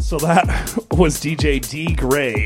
So that was DJ D Gray.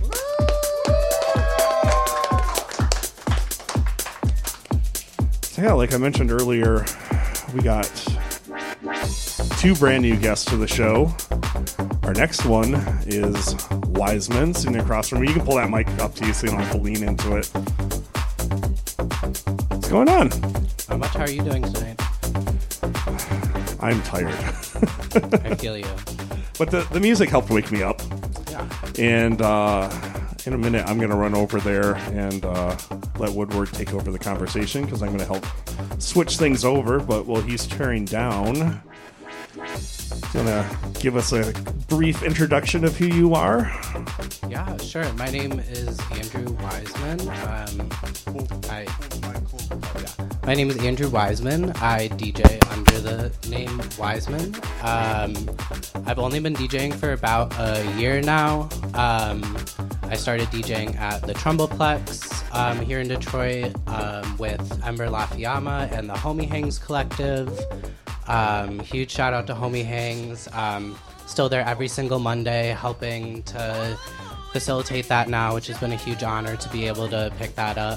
So yeah, like I mentioned earlier, we got 2 brand new guests to the show. Our next one is Wiseman, sitting across from me. You can pull that mic up to you so you don't have to lean into it. What's going on? Not much. How are you doing today? I'm tired. I feel you. But the music helped wake me up. Yeah. And in a minute, I'm going to run over there and let Woodward take over the conversation because I'm going to help switch things over. But while he's tearing down, you want to give us a brief introduction of who you are? Yeah, sure. My name is Andrew Wiseman. My name is Andrew Wiseman. I DJ under the name Wiseman. I've only been DJing for about a year now. I started DJing at the Trumbleplex here in Detroit with Ember Lafayama and the Homie Hangs Collective. Huge shout out to Homie Hangs. Still there every single Monday helping to facilitate that now, which has been a huge honor to be able to pick that up.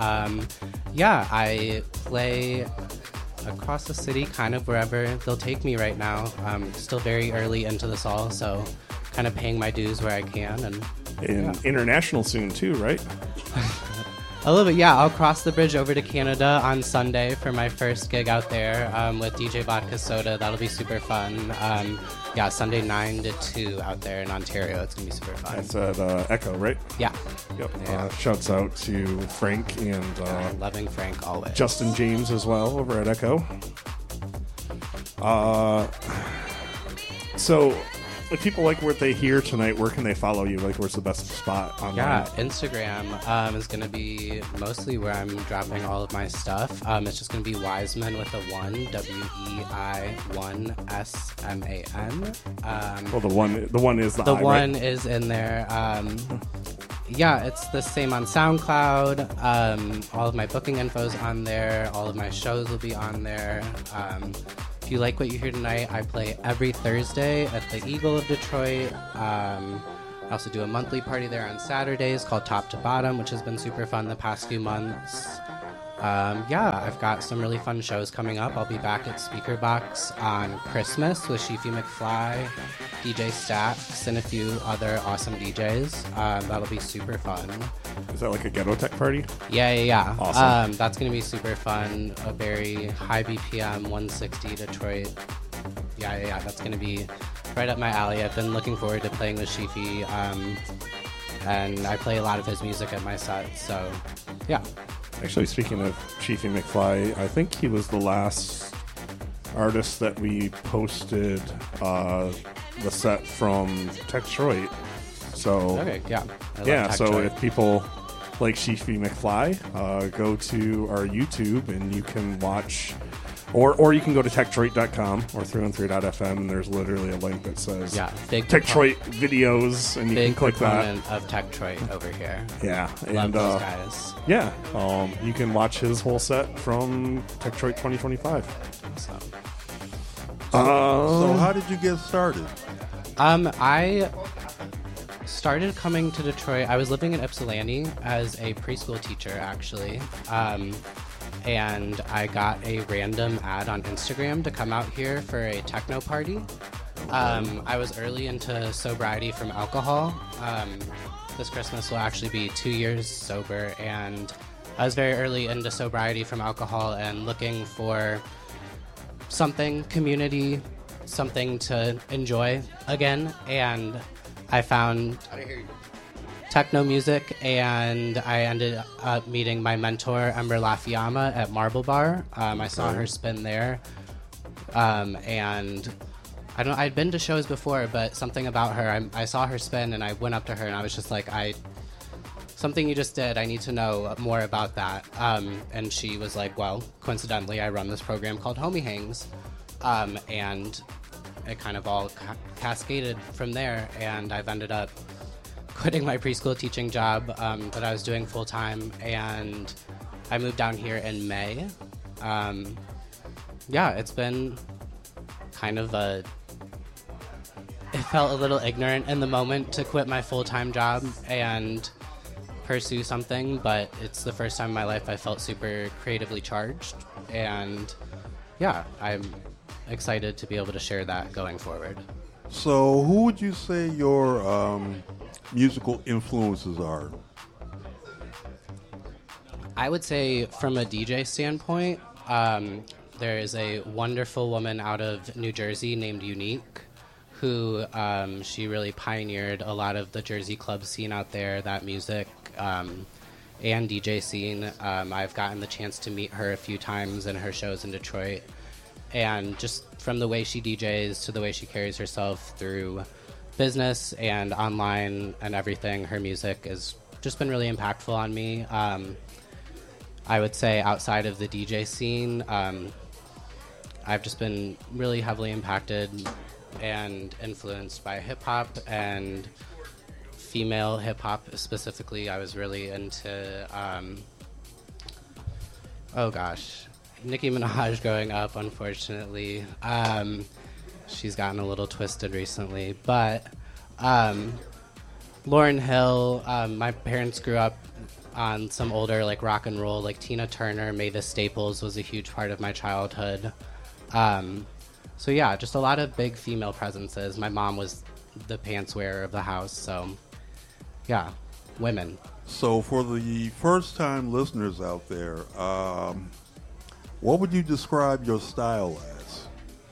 I play across the city, kind of wherever they'll take me right now. Still very early into this all, so kind of paying my dues where I can. And international soon too, right? A little bit, yeah. I'll cross the bridge over to Canada on Sunday for my first gig out there with DJ Vodka Soda. That'll be super fun. Sunday 9 to 2 out there in Ontario. It's going to be super fun. That's at Echo, right? Yeah. Yep. Yeah. Shouts out to Frank and loving Frank always. Justin James as well over at Echo. So if people like what they hear tonight, where can they follow you? Like, where's the best spot online? Yeah, Instagram is going to be mostly where I'm dropping all of my stuff. It's just going to be Wiseman with a 1, WEI1SMAN. Well, the one is the I, one right? is in there. It's the same on SoundCloud. All of my booking info's on there. All of my shows will be on there. If you like what you hear tonight, I play every Thursday at the Eagle of Detroit. I also do a monthly party there on Saturdays called Top to Bottom, which has been super fun the past few months. I've got some really fun shows coming up. I'll be back at Speaker Box on Christmas with Sheefy McFly, DJ Stax, and a few other awesome DJs. That'll be super fun. Is that like a Ghetto Tech party? Yeah. Awesome. That's going to be super fun. A very high BPM, 160 Detroit. Yeah. That's going to be right up my alley. I've been looking forward to playing with Sheefy, and I play a lot of his music at my set, so yeah. Actually, speaking of Sheefy McFly, I think he was the last artist that we posted the set from Tech Detroit. So Okay, yeah. So if people like Sheefy McFly, go to our YouTube and you can watch, or you can go to techdetroit.com or 313.fm, and there's literally a link that says big Tech Detroit videos, and you can click that. Of Tech Detroit over here. Yeah, Love those guys. Yeah, you can watch his whole set from Tech Detroit 2025. So how did you get started? I started coming to Detroit. I was living in Ypsilanti as a preschool teacher, actually. And I got a random ad on Instagram to come out here for a techno party. I was early into sobriety from alcohol. This Christmas will actually be 2 years sober, and I was very early into sobriety from alcohol and looking for something, community, something to enjoy again, and I found techno music, and I ended up meeting my mentor, Ember Lafayama, at Marble Bar. I saw her spin there, and I'd been to shows before, but something about her, I saw her spin, and I went up to her, and I was just like, something you just did, I need to know more about that. And she was like, well, coincidentally, I run this program called Homie Hangs, and it kind of all cascaded from there, and I've ended up quitting my preschool teaching job that I was doing full-time, and I moved down here in May. It's been kind of felt a little ignorant in the moment to quit my full-time job and pursue something, but it's the first time in my life I felt super creatively charged, and yeah, I'm excited to be able to share that going forward. So, who would you say your musical influences are? I would say from a DJ standpoint, there is a wonderful woman out of New Jersey named Unique, who she really pioneered a lot of the Jersey club scene out there, that music and DJ scene. I've gotten the chance to meet her a few times in her shows in Detroit, and just from the way she DJs to the way she carries herself through business and online and everything, her music has just been really impactful on me. I would say outside of the DJ scene, I've just been really heavily impacted and influenced by hip-hop and female hip-hop specifically. I was really into, Nicki Minaj growing up, unfortunately. She's gotten a little twisted recently. But Lauryn Hill, my parents grew up on some older like rock and roll, like Tina Turner, Mavis Staples was a huge part of my childhood. So yeah, just a lot of big female presences. My mom was the pants wearer of the house, so yeah, women. So for the first time listeners out there, what would you describe your style as?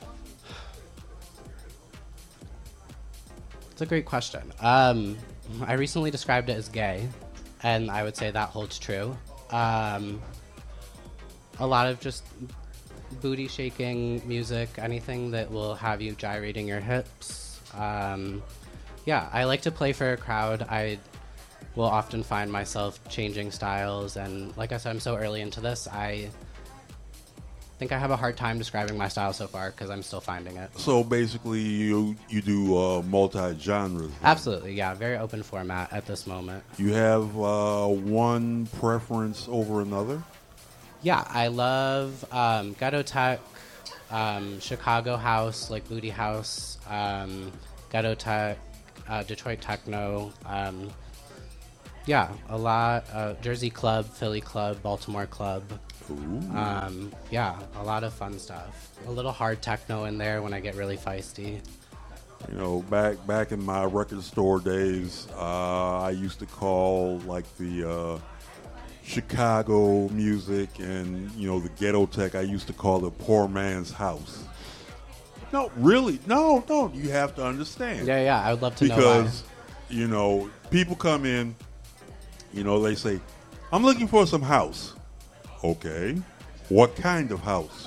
It's a great question. I recently described it as gay, and I would say that holds true. A lot of just booty shaking music, anything that will have you gyrating your hips. Yeah, I like to play for a crowd. I will often find myself changing styles, and like I said, I'm so early into this, I think I have a hard time describing my style so far because I'm still finding it. So basically you do multi-genres. Absolutely, yeah, very open format at this moment. You have one preference over another? Yeah, I love ghetto tech, Chicago house, like booty house, ghetto tech, Detroit techno. Yeah, a lot. Jersey club, Philly club, Baltimore club. Yeah, a lot of fun stuff. A little hard techno in there when I get really feisty. You know, back in my record store days, I used to call like the Chicago music and, you know, the ghetto tech, I used to call it poor man's house. No, really, no, you have to understand. Yeah, I would love to know why. Because, you know, people come in, you know, they say, I'm looking for some house. Okay, what kind of house?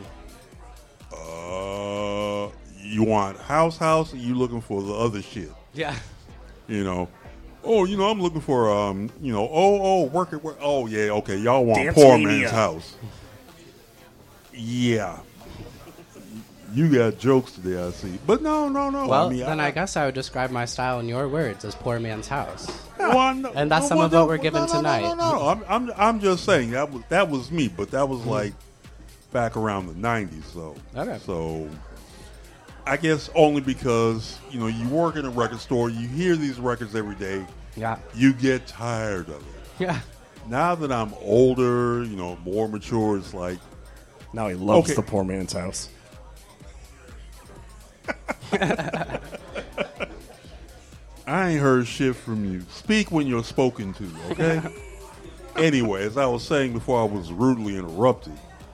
You want house, or you looking for the other shit? Yeah. You know, I'm looking for, work. Oh, yeah, okay, y'all want Dance poor mania. man's house. Yeah. You got jokes today, I see. But no. Well, I guess I would describe my style in your words as poor man's house. And that's some of what we're given tonight. No. I'm just saying that was me, but that was like back around the 90s. So, Okay. So I guess only because, you know, you work in a record store, you hear these records every day. Yeah. You get tired of it. Yeah. Now that I'm older, you know, more mature, it's like, Now he loves Okay. the poor man's house. I ain't heard shit from you. Speak when you're spoken to, okay? Anyway, as I was saying before I was rudely interrupted,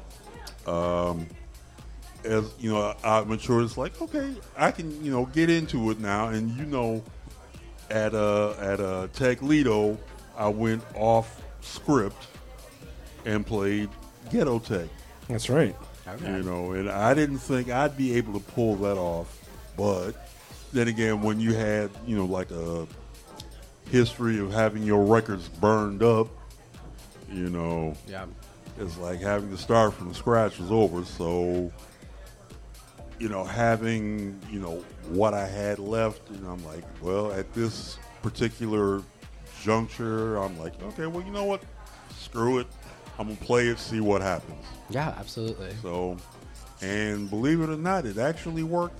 as you know, I matured. It's like, okay, I can, you know, get into it now. And you know, at Tech Lido, I went off script and played Ghetto Tech. That's right. Okay. You know, and I didn't think I'd be able to pull that off. But then again, when you had, you know, like a history of having your records burned up, you know, Yeah. it's like having to start from scratch was over. So, you know, having, you know, what I had left, and I'm like, well, at this particular juncture, I'm like, okay, well, you know what? Screw it. I'm going to play it, see what happens. Yeah, absolutely. So, and believe it or not, it actually worked out.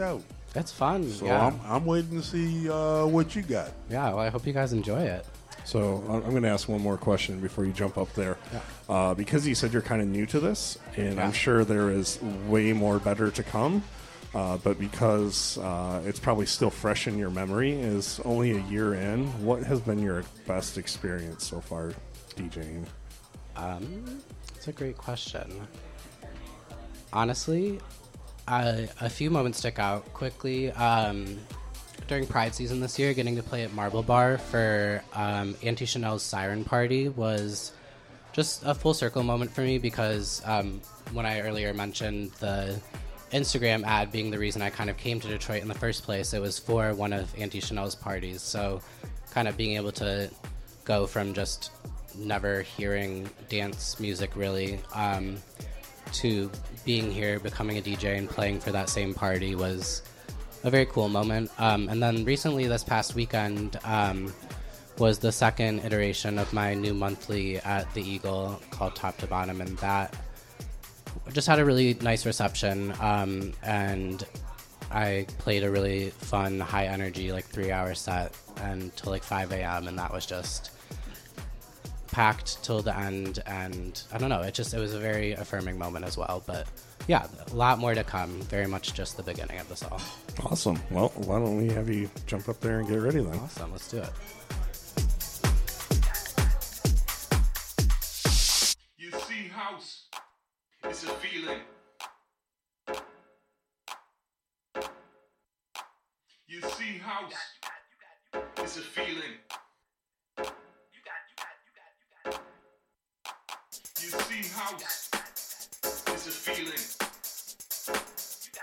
It's fun. So yeah. I'm waiting to see what you got. Yeah, well, I hope you guys enjoy it. So I'm going to ask one more question before you jump up there. Yeah. Because you said you're kind of new to this, and Yeah. I'm sure there is way more better to come, but because it's probably still fresh in your memory, is only a year in, what has been your best experience so far DJing? It's a great question. Honestly, a few moments stick out quickly. During Pride season this year, getting to play at Marble Bar for Auntie Chanel's Siren Party was just a full circle moment for me because when I earlier mentioned the Instagram ad being the reason I kind of came to Detroit in the first place, it was for one of Auntie Chanel's parties. So kind of being able to go from just never hearing dance music really to being here, becoming a DJ and playing for that same party was a very cool moment. And then recently, this past weekend, was the second iteration of my new monthly at the Eagle called Top to Bottom, and that just had a really nice reception. And I played a really fun, high energy, like 3-hour set until like 5 a.m. and that was just packed till the end. And I don't know, it was a very affirming moment as well. But yeah, a lot more to come. Very much just the beginning of this all. Awesome. Well, why don't we have you jump up there and get ready then? Awesome. Let's do it. You see, house is a feeling. You see, house is a feeling. You see, house is a feeling.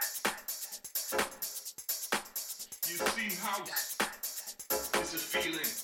You see, house is a feeling.